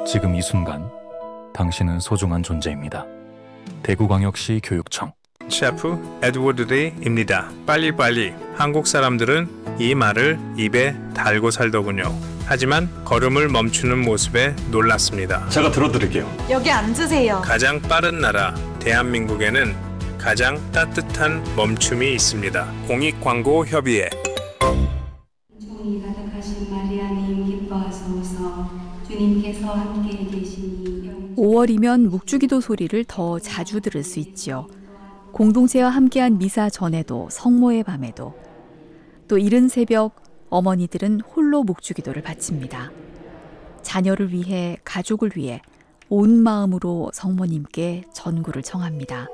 지금 이 순간 당신은 소중한 존재입니다. 대구광역시 교육청. 셰프 에드워드 데이입니다. 빨리빨리. 한국 사람들은 이 말을 입에 달고 살더군요. 하지만 걸음을 멈추는 모습에 놀랐습니다. 제가 들어드릴게요. 여기 앉으세요. 가장 빠른 나라 대한민국에는 가장 따뜻한 멈춤이 있습니다. 공익광고협의회. 총이 가득하신 마리아님 기뻐하소서. 주님께서 함께 계시니 5월이면 묵주기도 소리를 더 자주 들을 수 있지요. 공동체와 함께한 미사 전에도 성모의 밤에도 또 이른 새벽 어머니들은 홀로 묵주기도를 바칩니다. 자녀를 위해 가족을 위해 온 마음으로 성모님께 전구를 청합니다.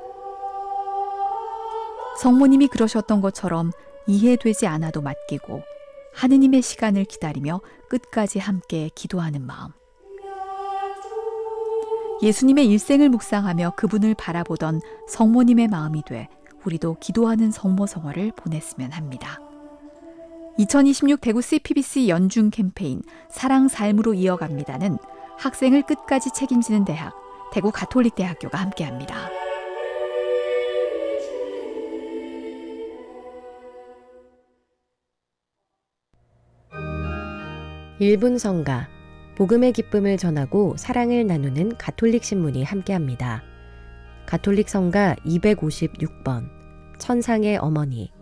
성모님이 그러셨던 것처럼 이해되지 않아도 맡기고 하느님의 시간을 기다리며 끝까지 함께 기도하는 마음. 예수님의 일생을 묵상하며 그분을 바라보던 성모님의 마음이 돼 우리도 기도하는 성모성화를 보냈으면 합니다. 2026 대구 CPBC 연중 캠페인 사랑 삶으로 이어갑니다는 학생을 끝까지 책임지는 대학 대구 가톨릭대학교가 함께합니다. 1분 성가, 복음의 기쁨을 전하고 사랑을 나누는 가톨릭 신문이 함께합니다. 가톨릭 성가 256번, 천상의 어머니.